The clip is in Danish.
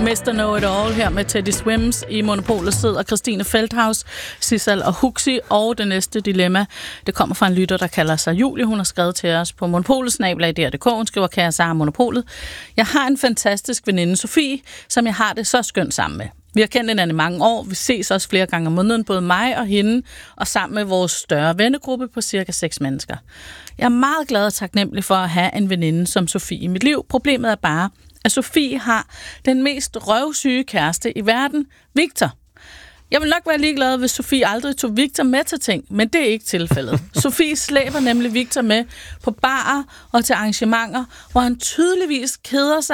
Mr. Know-It-All her med Teddy Swims. I Monopolet sidder Christine Feldhaus, Sissel og Huxi, og det næste dilemma, det kommer fra en lytter, der kalder sig Julie. Hun har skrevet til os på monopolet@dr.dk. Hun skriver, kære Sara Monopolet. Jeg har en fantastisk veninde, Sofie, som jeg har det så skønt sammen med. Vi har kendt hinanden i mange år. Vi ses også flere gange om måneden, både mig og hende, og sammen med vores større vennegruppe på cirka 6 mennesker. Jeg er meget glad og taknemmelig for at have en veninde som Sofie i mit liv. Problemet er bare, at Sofie har den mest røvsyge kæreste i verden, Victor. Jeg vil nok være ligeglad, hvis Sofie aldrig tog Victor med til ting, men det er ikke tilfældet. Sofie slæber nemlig Victor med på barer og til arrangementer, hvor han tydeligvis keder sig